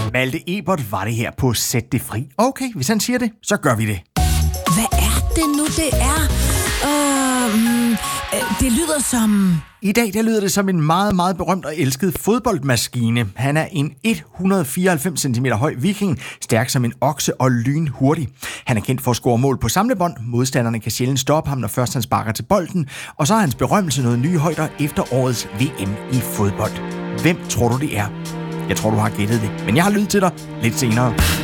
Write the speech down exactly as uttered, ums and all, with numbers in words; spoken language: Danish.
Malte Ebert var det her på Sæt det fri. Okay, hvis han siger det, så gør vi det. Hvad er det nu, det er? Uh, det lyder som... I dag der lyder det som en meget, meget berømt og elsket fodboldmaskine. Han er en et hundrede fireoghalvfems centimeter høj viking, stærk som en okse og lynhurtig. Han er kendt for at score mål på samlebånd. Modstanderne kan sjældent stoppe ham, når først han sparker til bolden. Og så er hans berømmelse noget nye højder efter årets V M i fodbold. Hvem tror du det er? Jeg tror, du har gættet det, men jeg har lyd til dig lidt senere.